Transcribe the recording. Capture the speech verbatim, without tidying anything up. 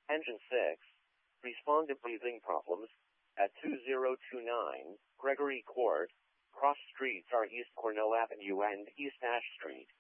Engine six. Respond to breathing problems at two zero two nine Gregory Court. Cross streets are East Cornell Avenue and East Ash Street.